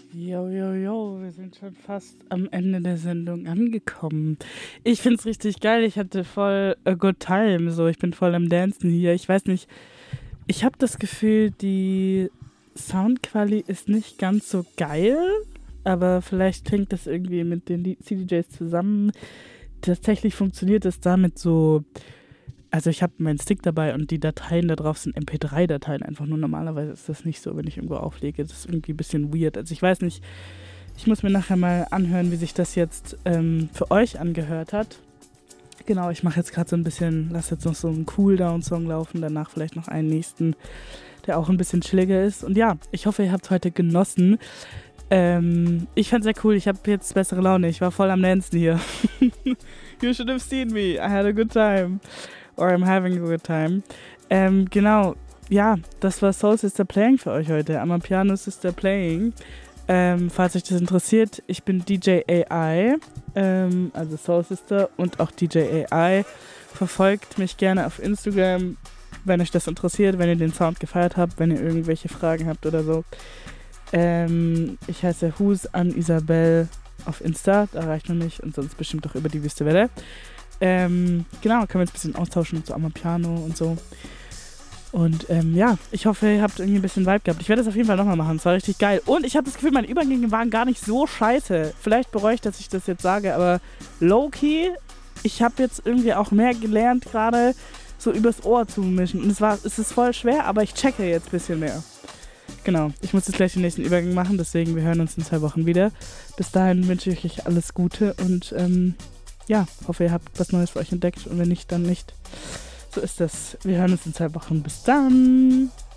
Jo, jo, jo, wir sind schon fast am Ende der Sendung angekommen. Ich find's richtig geil. Ich hatte voll a good time. So, ich bin voll am Dancen hier. Ich weiß nicht, ich habe das Gefühl, die Soundquali ist nicht ganz so geil, aber vielleicht klingt das irgendwie mit den CDJs zusammen. Tatsächlich funktioniert es damit so. Also ich habe meinen Stick dabei und die Dateien da drauf sind MP3-Dateien einfach nur. Normalerweise ist das nicht so, wenn ich irgendwo auflege. Das ist irgendwie ein bisschen weird. Also ich weiß nicht, ich muss mir nachher mal anhören, wie sich das jetzt für euch angehört hat. Genau, ich mache jetzt gerade so ein bisschen, lasse jetzt noch so einen Cooldown-Song laufen, danach vielleicht noch einen nächsten, der auch ein bisschen chilliger ist. Und ja, ich hoffe, ihr habt heute genossen. Ich fand's sehr cool, ich habe jetzt bessere Laune. Ich war voll am Dancen hier. You should have seen me. I had a good time. Or I'm having a good time. Genau, ja, das war Soul Sister Playing für euch heute. Amapiano Sister Playing. Falls euch das interessiert, ich bin DJ AI, also Soul Sister und auch DJ AI. Verfolgt mich gerne auf Instagram, wenn euch das interessiert, wenn ihr den Sound gefeiert habt, wenn ihr irgendwelche Fragen habt oder so. Ich heiße Hus an Isabel auf Insta, da erreicht man mich und sonst bestimmt auch über die Wüste Welle. Genau, können wir uns ein bisschen austauschen zu Amapiano und so. Und ja, ich hoffe, ihr habt irgendwie ein bisschen Vibe gehabt. Ich werde das auf jeden Fall nochmal machen, es war richtig geil. Und ich habe das Gefühl, meine Übergänge waren gar nicht so scheiße. Vielleicht bereue ich, dass ich das jetzt sage, aber low-key, ich habe jetzt irgendwie auch mehr gelernt, gerade so übers Ohr zu mischen. Und es ist voll schwer, aber ich checke jetzt ein bisschen mehr. Genau, ich muss jetzt gleich den nächsten Übergang machen, deswegen wir hören uns in 2 Wochen wieder. Bis dahin wünsche ich euch alles Gute und ja, hoffe, ihr habt was Neues für euch entdeckt und wenn nicht, dann nicht. So ist das. Wir hören uns in 2 Wochen. Bis dann!